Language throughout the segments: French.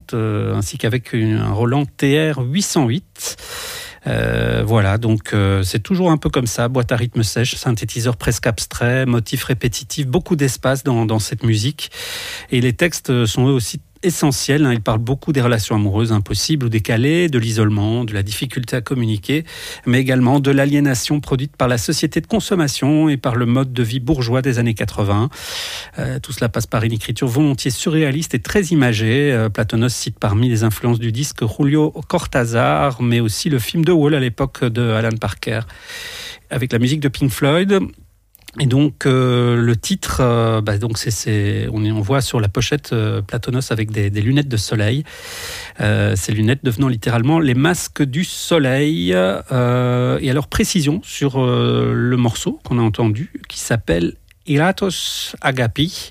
Strat, ainsi qu'avec un Roland TR 808. Voilà, donc c'est toujours un peu comme ça, boîte à rythme sèche, synthétiseur presque abstrait, motif répétitif, beaucoup d'espace dans cette musique. Et les textes sont eux aussi essentiels, hein. Ils parlent beaucoup des relations amoureuses impossibles ou décalées, de l'isolement, de la difficulté à communiquer, mais également de l'aliénation produite par la société de consommation et par le mode de vie bourgeois des années 80. Tout cela passe par une écriture volontiers surréaliste et très imagée. Platonos cite parmi les influences du disque Julio Cortázar, mais aussi le film The Wall à l'époque de Alan Parker, avec la musique de Pink Floyd. Et donc le titre, donc on voit sur la pochette Platonos avec des lunettes de soleil. Ces lunettes devenant littéralement les masques du soleil. Et alors précision sur le morceau qu'on a entendu, qui s'appelle Iratos Agapi.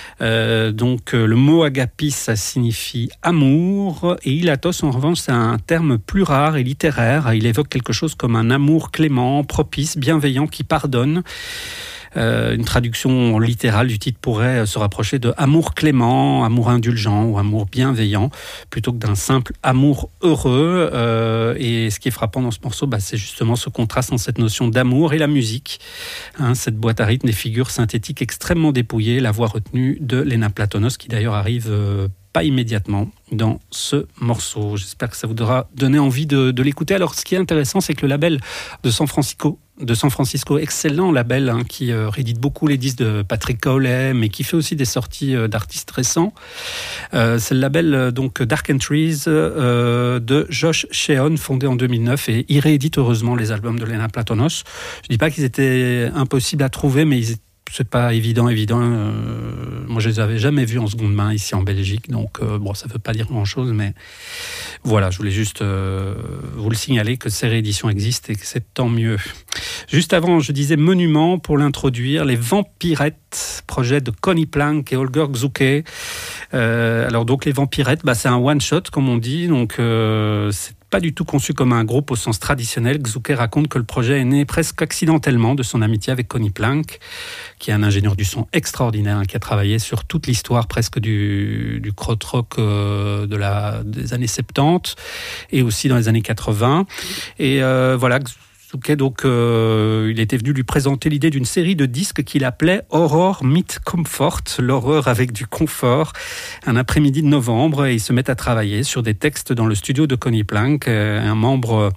Le mot agapi, ça signifie amour, et ilatos, en revanche, c'est un terme plus rare et littéraire. Il évoque quelque chose comme un amour clément, propice, bienveillant, qui pardonne. Une traduction littérale du titre pourrait se rapprocher de amour clément, amour indulgent ou amour bienveillant, plutôt que d'un simple amour heureux. Et ce qui est frappant dans ce morceau, c'est justement ce contraste entre cette notion d'amour et la musique. Cette boîte à rythme, des figures synthétiques extrêmement dépouillées, la voix retenue de Lena Platonos, qui d'ailleurs arrive pas immédiatement dans ce morceau. J'espère que ça vous aura donné envie de l'écouter. Alors, ce qui est intéressant, c'est que le label de San Francisco, excellent label, qui réédite beaucoup les disques de Patrick Cowley, mais qui fait aussi des sorties d'artistes récents. C'est le label Dark Entries de Josh Sheehan, fondé en 2009, et il réédite heureusement les albums de Lena Platonos. Je dis pas qu'ils étaient impossibles à trouver, mais c'est pas évident. Moi, je les avais jamais vus en seconde main ici en Belgique, donc ça veut pas dire grand-chose, mais voilà, je voulais juste vous le signaler que ces rééditions existent et que c'est tant mieux. Juste avant, je disais monument pour l'introduire, les Vampirettes, projet de Conny Plank et Holger Czukay. Alors donc les Vampirettes, c'est un one-shot comme on dit, donc c'est pas du tout conçu comme un groupe au sens traditionnel. Czukay raconte que le projet est né presque accidentellement de son amitié avec Conny Plank, qui est un ingénieur du son extraordinaire, qui a travaillé sur toute l'histoire presque du krautrock des années 70 et aussi dans les années 80. Et voilà, Czukay, il était venu lui présenter l'idée d'une série de disques qu'il appelait Horror Meet Comfort, l'horreur avec du confort, un après-midi de novembre, et ils se mettent à travailler sur des textes dans le studio de Conny Plank, un membre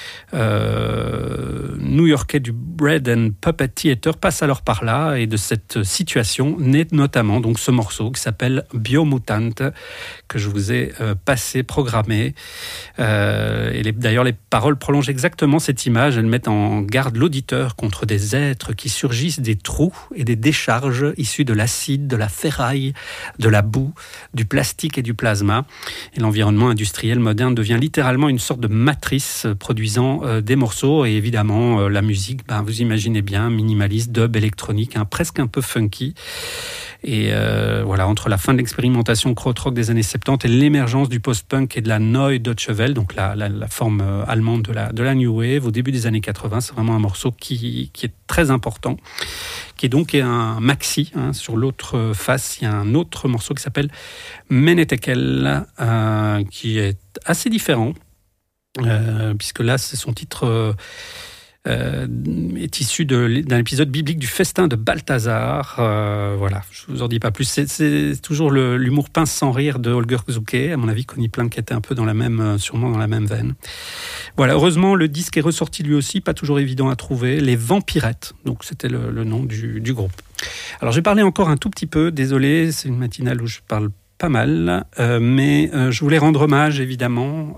new-yorkais du Bread and Puppet Theater passe alors par là, et de cette situation naît notamment donc ce morceau qui s'appelle Biomutante, que je vous ai programmé. D'ailleurs, les paroles prolongent exactement cette image. Elles mettent en garde l'auditeur contre des êtres qui surgissent des trous et des décharges issues de l'acide, de la ferraille, de la boue, du plastique et du plasma. Et l'environnement industriel moderne devient littéralement une sorte de matrice produisant des morceaux, et évidemment la musique, vous imaginez bien, minimaliste, dub, électronique, presque un peu funky. Et voilà, entre la fin de l'expérimentation krautrock des années 70 et l'émergence du post-punk et de la Neue Deutsche Welle, donc la forme allemande de la New Wave, au début des années 80, c'est vraiment un morceau qui est très important, qui est donc un maxi. Sur l'autre face, il y a un autre morceau qui s'appelle Menetekel, qui est assez différent, puisque là, c'est son titre... est issu d'un épisode biblique du festin de Balthazar. Voilà, je vous en dis pas plus. C'est toujours l'humour pince sans rire de Holger Czukay. À mon avis, Conny Plank était un peu sûrement dans la même veine. Voilà, heureusement, le disque est ressorti lui aussi, pas toujours évident à trouver. Les Vampirettes, donc c'était le nom du groupe. Alors, j'ai parlé encore un tout petit peu, désolé, c'est une matinale où je parle pas mal, mais je voulais rendre hommage, évidemment,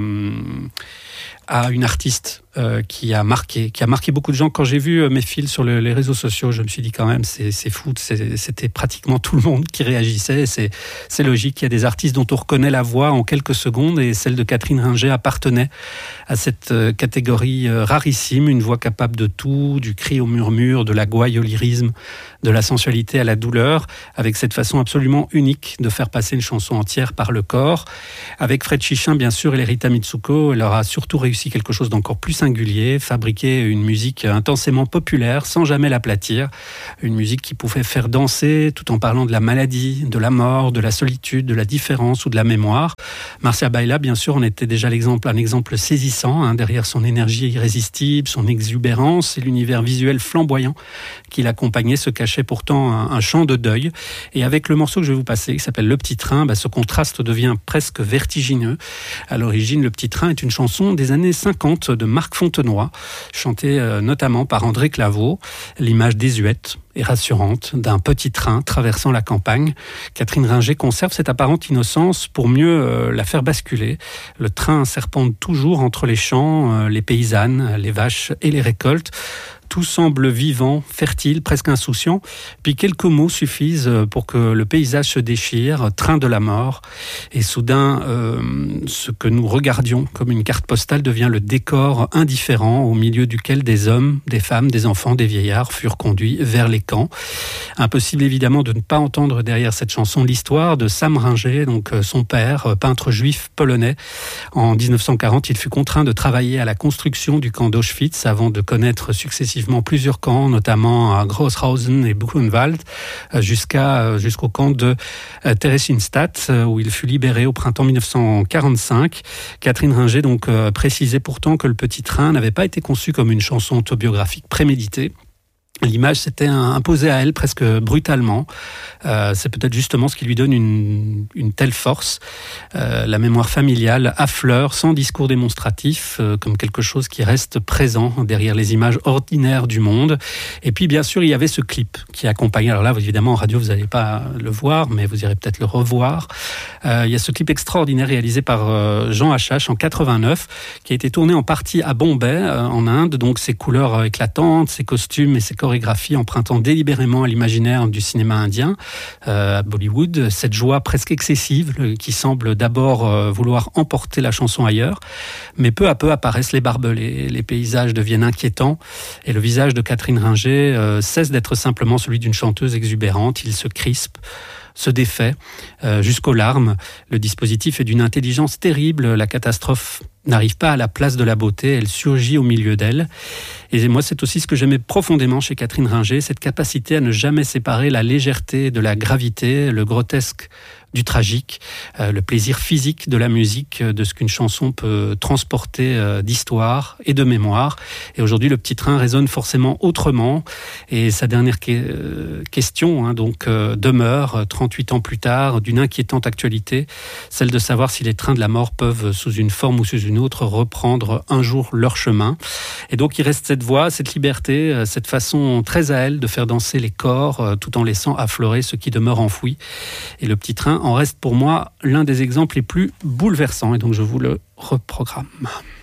à une artiste qui a marqué beaucoup de gens. Quand j'ai vu mes fils sur les réseaux sociaux, je me suis dit quand même, c'est fou, c'était pratiquement tout le monde qui réagissait. C'est logique, il y a des artistes dont on reconnaît la voix en quelques secondes, et celle de Catherine Ringer appartenait à cette catégorie rarissime, une voix capable de tout, du cri au murmure, de la gouaille au lyrisme, de la sensualité à la douleur, avec cette façon absolument unique de faire passer une chanson entière par le corps. Avec Fred Chichin, bien sûr, et Rita Mitsuko, elle aura surtout réussi quelque chose d'encore plus singulier, singulier, fabriquer une musique intensément populaire sans jamais l'aplatir, une musique qui pouvait faire danser tout en parlant de la maladie, de la mort, de la solitude, de la différence ou de la mémoire. Marcia Baila, bien sûr, en était déjà un exemple saisissant, derrière son énergie irrésistible, son exubérance et l'univers visuel flamboyant qui l'accompagnait se cachait pourtant un chant de deuil. Et avec le morceau que je vais vous passer, qui s'appelle Le Petit Train, ce contraste devient presque vertigineux. À l'origine, Le Petit Train est une chanson des années 50 de Marc Fontenoy, chantée notamment par André Claveau. L'image désuète et rassurante d'un petit train traversant la campagne. Catherine Ringer conserve cette apparente innocence pour mieux la faire basculer. Le train serpente toujours entre les champs, les paysannes, les vaches et les récoltes. Tout semble vivant, fertile, presque insouciant. Puis quelques mots suffisent pour que le paysage se déchire, train de la mort. Et soudain, ce que nous regardions comme une carte postale devient le décor indifférent au milieu duquel des hommes, des femmes, des enfants, des vieillards furent conduits vers les camps. Impossible évidemment de ne pas entendre derrière cette chanson l'histoire de Sam Ringer, donc son père, peintre juif polonais. En 1940, il fut contraint de travailler à la construction du camp d'Auschwitz avant de connaître successivement plusieurs camps, notamment à Großhausen et Buchenwald, jusqu'au camp de Theresienstadt, où il fut libéré au printemps 1945. Catherine Ringer donc précisait pourtant que Le Petit Train n'avait pas été conçu comme une chanson autobiographique préméditée. L'image s'était imposée à elle presque brutalement. C'est peut-être justement ce qui lui donne une telle force. La mémoire familiale affleure sans discours démonstratif, comme quelque chose qui reste présent derrière les images ordinaires du monde. Et puis bien sûr, il y avait ce clip qui accompagnait. Alors là, évidemment, en radio, vous n'allez pas le voir, mais vous irez peut-être le revoir. Il y a ce clip extraordinaire réalisé par Jean Hachache en 89, qui a été tourné en partie à Bombay, en Inde. Donc ces couleurs éclatantes, ces costumes et ces chorégraphie empruntant délibérément à l'imaginaire du cinéma indien, à Bollywood, cette joie presque excessive qui semble d'abord vouloir emporter la chanson ailleurs, mais peu à peu apparaissent les barbelés, les paysages deviennent inquiétants et le visage de Catherine Ringer cesse d'être simplement celui d'une chanteuse exubérante, il se crispe, se défait jusqu'aux larmes. Le dispositif est d'une intelligence terrible, la catastrophe n'arrive pas à la place de la beauté, elle surgit au milieu d'elle. Et moi, c'est aussi ce que j'aimais profondément chez Catherine Ringer, cette capacité à ne jamais séparer la légèreté de la gravité, le grotesque du tragique, le plaisir physique de la musique, de ce qu'une chanson peut transporter d'histoire et de mémoire. Et aujourd'hui, Le Petit Train résonne forcément autrement. Et sa dernière question demeure, 38 ans plus tard, d'une inquiétante actualité, celle de savoir si les trains de la mort peuvent, sous une forme ou sous une autre, reprendre un jour leur chemin. Et donc, il reste cette voix, cette liberté, cette façon très à elle de faire danser les corps, tout en laissant affleurer ce qui demeure enfoui. Et Le Petit Train en reste pour moi l'un des exemples les plus bouleversants. Et donc, je vous le reprogramme.